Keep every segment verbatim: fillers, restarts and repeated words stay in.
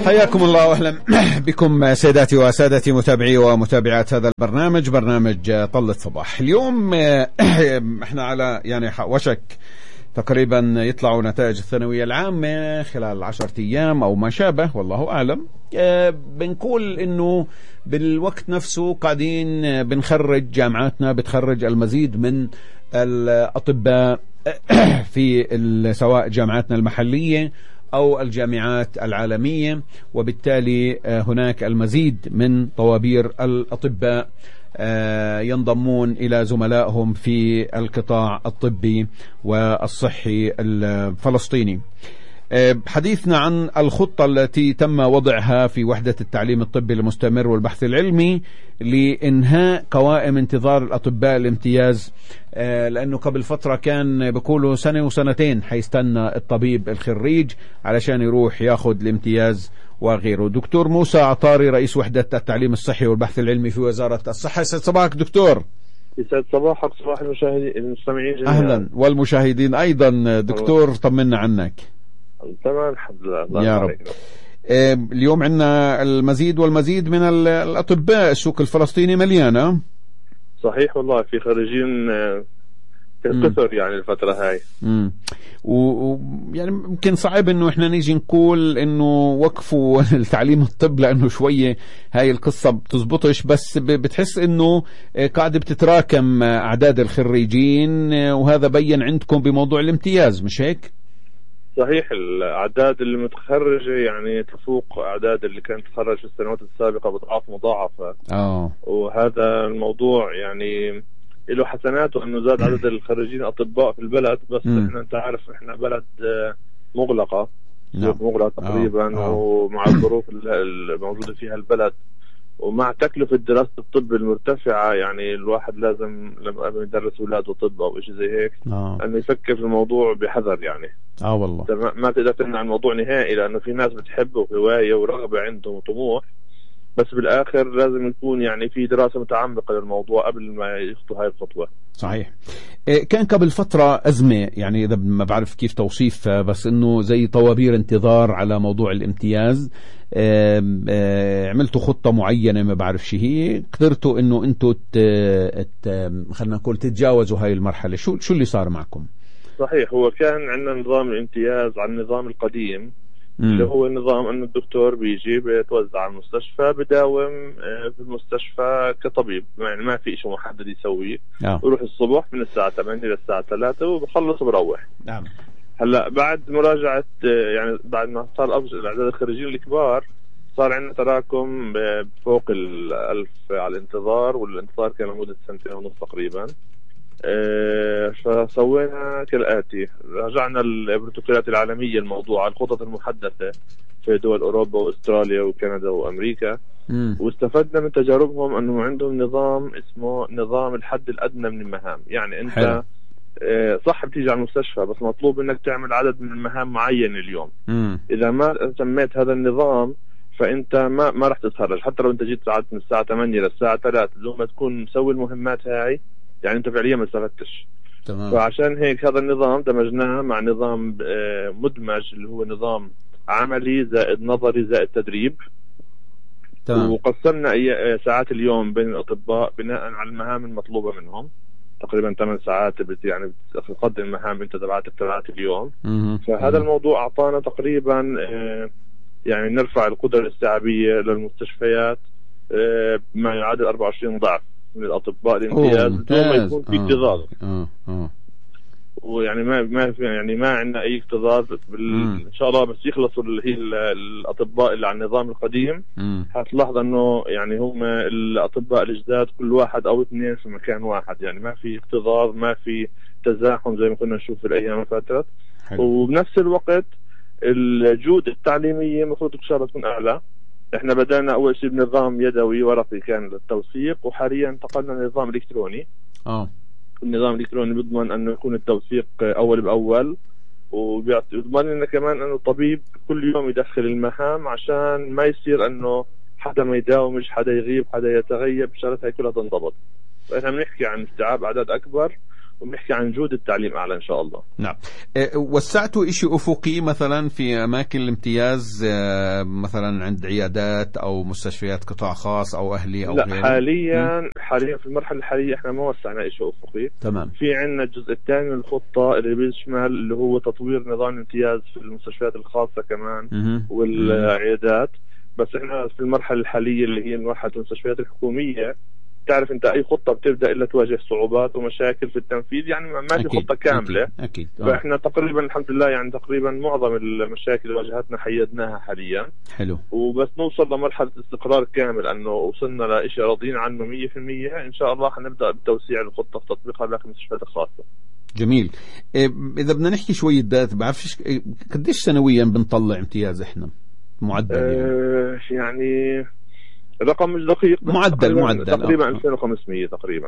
حياكم الله واهلا بكم سيداتي وسادتي متابعي ومتابعات هذا البرنامج، برنامج طلة صباح. اليوم احنا على يعني وشك تقريبا يطلعوا نتائج الثانوية العامة خلال عشرة ايام او ما شابه، والله اعلم. بنقول انه بالوقت نفسه قاعدين بنخرج، جامعاتنا بتخرج المزيد من الاطباء في سواء جامعاتنا المحلية أو الجامعات العالمية، وبالتالي هناك المزيد من طوابير الأطباء ينضمون إلى زملائهم في القطاع الطبي والصحي الفلسطيني. حديثنا عن الخطة التي تم وضعها في وحدة التعليم الطبي المستمر والبحث العلمي لإنهاء قوائم انتظار الأطباء الامتياز، لأنه قبل فترة كان بيقولوا سنة وسنتين حيستنى الطبيب الخريج علشان يروح ياخد الامتياز وغيره. دكتور موسى عطاري، رئيس وحدة التعليم الصحي والبحث العلمي في وزارة الصحة. يسعد صباحك دكتور. يسعد صباحك، صباح المشاهدين المستمعين جميعا. أهلا، والمشاهدين أيضا. دكتور طمنا عنك. تمام الحمد لله. الله يا رب. اليوم عندنا المزيد والمزيد من الأطباء، السوق الفلسطيني مليانة. صحيح والله، في خريجين كثر يعني الفترة هاي. امم ويعني يمكن صعب انه احنا نيجي نقول انه وقفوا التعليم الطب، لانه شوية هاي القصة بتزبطش، بس بتحس انه قاعدة بتتراكم اعداد الخريجين، وهذا بين عندكم بموضوع الامتياز، مش هيك؟ صحيح، الأعداد اللي متخرجة يعني تفوق أعداد اللي كانت تخرج في السنوات السابقة بضعاف مضاعفة. اه وهذا الموضوع يعني له حسناته انه زاد عدد الخريجين اطباء في البلد، بس م. احنا انت عارف احنا بلد مغلقة، سوق مغلق تقريبا، أوه. ومع الظروف الموجودة فيها البلد ومع تكلفة دراسة الطب المرتفعة، يعني الواحد لازم لما يدرس اولاده طب او شيء زي هيك أوه. انه يفكر في الموضوع بحذر يعني. اه والله ما تقدر تمنع الموضوع نهائي، لانه في ناس بتحبه هواية ورغبة عندهم وطموح، بس بالآخر لازم يكون يعني في دراسة متعمقة للموضوع قبل ما يخطوا هاي الخطوة. صحيح. كان قبل فترة أزمة، يعني إذا ما بعرف كيف توصيف، بس إنه زي طوابير انتظار على موضوع الامتياز. عملتوا خطة معينة، ما بعرف شي هي، قدرتوا إنه أنتوا خلنا نقول تتجاوزوا هاي المرحلة. شو شو اللي صار معكم؟ صحيح، هو كان عندنا نظام الامتياز على النظام القديم، اللي هو نظام انه الدكتور بيجي بيتوزع على المستشفى، بداوم في المستشفى كطبيب، يعني ما في شيء محدد يسويه. آه. بروح الصبح من الساعة ثمانية للساعة ثلاثة وبخلص وبروح. نعم. هلا بعد مراجعة، يعني بعد ما صار أعداد الخريجين الكبار، صار عندنا تراكم فوق الألف على الانتظار، والانتظار كان لمدة سنتين ونص تقريبا. فسوينا كالآتي: رجعنا البروتوكولات العالمية الموضوع، الخطط المحدثة في دول أوروبا وأستراليا وكندا وأمريكا، م. واستفدنا من تجاربهم أنه عندهم نظام اسمه نظام الحد الأدنى من المهام. يعني أنت حلو. صح بتيجي على المستشفى، بس مطلوب انك تعمل عدد من المهام معين اليوم. م. إذا ما سميت هذا النظام فأنت ما ما راح تتخرج، حتى لو أنت جيت ساعات من الساعة ثمانية للساعة ثلاثة لما تكون مسوي المهمات هاي، يعني انت فعليا ما استفدتش. تمام. فعشان هيك هذا النظام دمجناه مع نظام مدمج، اللي هو نظام عملي زائد نظري زائد تدريب. تمام. وقسمنا ساعات اليوم بين الأطباء بناء على المهام المطلوبة منهم، تقريبا ثمان ساعات بت يعني بتقدم المهام انت تبعتك تبعت اليوم. مم. فهذا مم. الموضوع أعطانا تقريبا يعني نرفع القدرة الاستيعابية للمستشفيات ما يعادل أربعة وعشرين ضعف من الأطباء الامتياز بدون ما يكون في اكتظاظ. آه. آه. ويعني ما ما يعني ما عندنا أي اكتظاظ بال... إن شاء الله. بس يخلصوا اللي هي الأطباء اللي على النظام القديم، هتلاحظ إنه يعني هم الأطباء الجداد كل واحد أو اثنين في مكان واحد، يعني ما في اكتظاظ، ما في تزاحم زي ما كنا نشوف في الأيام اللي فاتت. وبنفس الوقت الجودة التعليمية المفروض إن شاء الله تكون أعلى. احنا بدأنا أول شيء بنظام يدوي ورقي كان للتوثيق، وحاليا انتقلنا لنظام إلكتروني. اه النظام الإلكتروني بيضمن أنه يكون التوثيق أول بأول، وبيضمن لنا كمان أنه الطبيب كل يوم يدخل المهام عشان ما يصير أنه حدا ما يداومش، حدا يغيب، حدا يتغيب، الشغلات هاي كلها تنضبط. فإحنا بنحكي عن استيعاب أعداد أكبر وبنحكي عن جودة التعليم أعلى إن شاء الله. نعم. وسعتوا إشي أفقي مثلا في أماكن الامتياز مثلا عند عيادات أو مستشفيات قطاع خاص أو أهلي أو لا غيره؟ حاليا م? حاليا في المرحلة الحالية إحنا ما وسعنا إشي أفقي. تمام. في عنا الجزء الثاني من الخطة اللي بيشمل اللي هو تطوير نظام الامتياز في المستشفيات الخاصة كمان م- والعيادات. بس إحنا في المرحلة الحالية اللي هي مرحلة المستشفيات الحكومية، تعرف انت اي خطه بتبدا الا تواجه صعوبات ومشاكل في التنفيذ، يعني ما في خطه كامله. اكيد, أكيد. فاحنا تقريبا الحمد لله يعني تقريبا معظم المشاكل اللي واجهتنا حيدناها حاليا. حلو. وبس نوصل لمرحله استقرار كامل انه وصلنا لشيء راضيين عنه مية بالمية، ان شاء الله حنبدا بتوسيع الخطه في تطبيقها لكن المستشفيات الخاصه. جميل. اذا بدنا نحكي شويه دات، بعرفش قديش سنويا بنطلع امتياز احنا معدل؟ يعني, يعني الرقم مش دقيق، معدل معدل تقريبا ألفين وخمسمية تقريبا.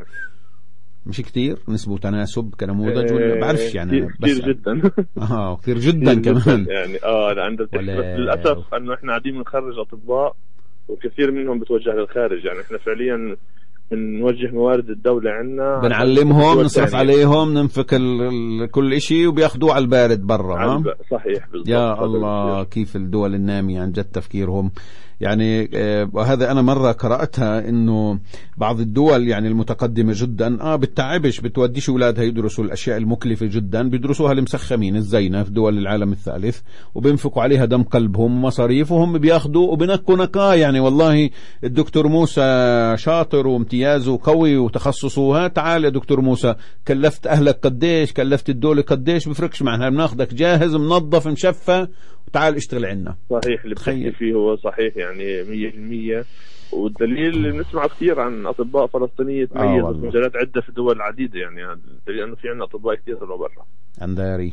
مش كتير نسبة وتناسب كنموذج ولا بعرفش يعني؟ كتير بس جدا. اه كتير جدا كمان يعني اه لأن للأسف انه احنا قاعدين بنخرج اطباء وكثير منهم بتوجه للخارج. يعني احنا فعليا بنوجه موارد الدولة عنا، بنعلمهم، نصرف عليهم، ننفق كل اشي وبياخدوه على البارد برا. صحيح بالضبط. يا الله كيف الدول النامية عن جد تفكيرهم يعني. وهذا أنا مرة قرأتها إنه بعض الدول يعني المتقدمة جدا آه بتتعبش بتوديش أولادها يدرسوا الأشياء المكلفة جدا، بيدرسوها المسخمين الزينة في دول العالم الثالث، وبينفقوا عليها دم قلبهم مصاريف، وهم بياخدوا وبنكوا نكاه. يعني والله الدكتور موسى شاطر وامتيازه وقوي وتخصصه، تعال يا دكتور موسى كلفت أهلك قديش، كلفت الدولة قديش، بفرقش معنا، بناخدك جاهز منظف مشفى وتعال اشتغل عنا. صحيح اللي بتحكي فيه هو صحيح يعني مية بالمية. والدليل اللي بنسمع كثير عن أطباء فلسطينية تميزوا في مجالات عدة في الدول العديدة، يعني دليل أنه في عنا أطباء كثير طلعوا برا. عنداري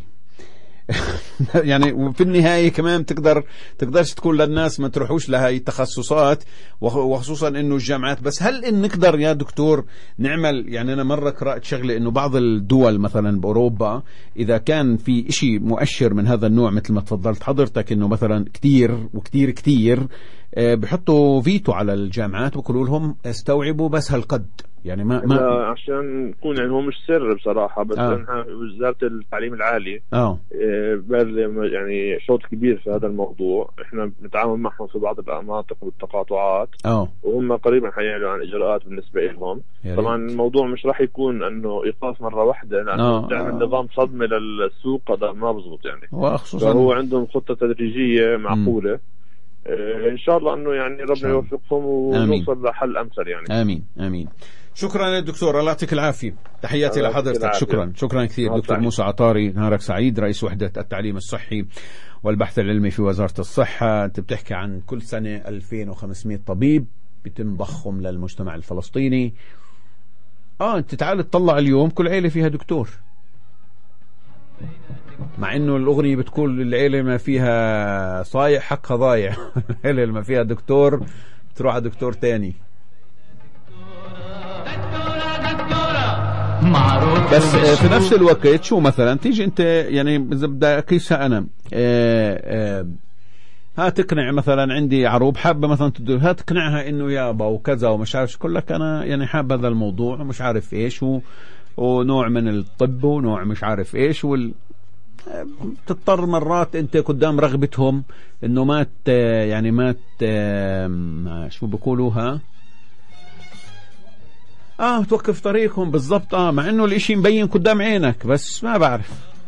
يعني. وفي النهاية كمان تقدر تقدرش تقول للناس ما تروحوش لهاي التخصصات، وخصوصا انه الجامعات. بس هل ان نقدر يا دكتور نعمل يعني؟ انا مرة قرأت شغلة انه بعض الدول مثلا باوروبا اذا كان في اشي مؤشر من هذا النوع مثل ما تفضلت حضرتك انه مثلا كتير وكتير كتير بيحطوا فيتو على الجامعات ويقولوا لهم استوعبوا بس هالقد. يعني ما, ما عشان نكون يعني هو مش سر بصراحة، بس آه. وزارة التعليم العالي اه يعني شوط كبير في هذا الموضوع. احنا بنتعامل معهم في بعض المناطق والتقاطعات اه وهم قريبا حيعلنوا عن اجراءات بالنسبة لهم. طبعا الموضوع مش راح يكون انه ايقاف مرة واحدة، لانه تعمل آه. نظام صدمة للسوق هذا ما بزبط يعني. فهو عندهم خطة تدريجية معقولة. آه ان شاء الله انه يعني ربنا يوفقهم ونوصل لحل امثل يعني. امين امين. شكرا يا دكتور، الله يعطيك العافية. تحياتي لحضرتك. شكرا شكرا كثير دكتور موسى عطاري، نهارك سعيد، رئيس وحدة التعليم الصحي والبحث العلمي في وزارة الصحة. انت بتحكي عن كل سنة ألفين وخمسمية طبيب بيتم ضخهم للمجتمع الفلسطيني. اه انت تعال تطلع اليوم كل عيلة فيها دكتور، مع انه الاغنية بتقول العيلة ما فيها صايع حقها ضايع. العيلة ما فيها دكتور تروح على دكتور تاني. بس في نفس الوقت شو مثلا تيجي انت يعني اذا بدي اقيسها انا ها تقنع مثلا عندي عروب حابه مثلا ها تقنعها انه يابا وكذا ومش عارف كل لك انا يعني حاب هذا الموضوع ومش عارف ايش و... ونوع من الطب ونوع مش عارف ايش وال... تضطر مرات انت قدام رغبتهم انه ما ت... يعني ما ت... شو بيقولوها اه توقف طريقهم بالضبط. اه مع انه الاشي مبين قدام عينك بس ما بعرف.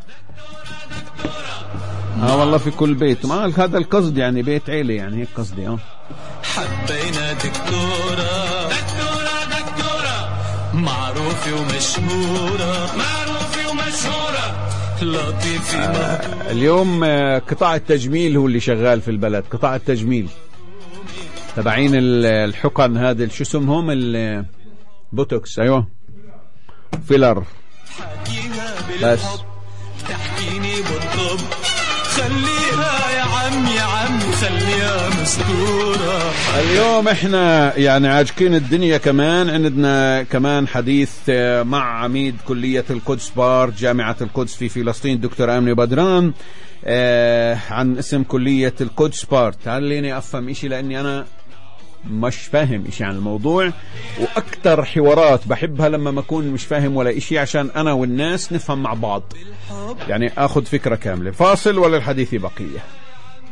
اه والله في كل بيت ما هذا القصد يعني بيت عيلة يعني هيك قصدي. اه حبينا دكتورة دكتورة دكتورة معروفة ومشهورة معروفة ومشهورة لطيفة. آه اليوم آه قطاع التجميل هو اللي شغال في البلد. قطاع التجميل تبعين الحقن هذا شو اسمهم البوتوكس. ايوه فيلر. بس تحكيني بالطب خليها يا عم يا عم خليها مستورة. اليوم احنا يعني عاجقين الدنيا. كمان عندنا كمان حديث مع عميد كلية القدس بار جامعة القدس في فلسطين دكتور آمني بدران آه عن اسم كلية القدس بار. تعاليني افهم اشي لاني انا مش فاهم إشي عن الموضوع. وأكتر حوارات بحبها لما ما أكون مش فاهم ولا إشي، عشان أنا والناس نفهم مع بعض، يعني أخذ فكرة كاملة. فاصل ولا الحديث بقية؟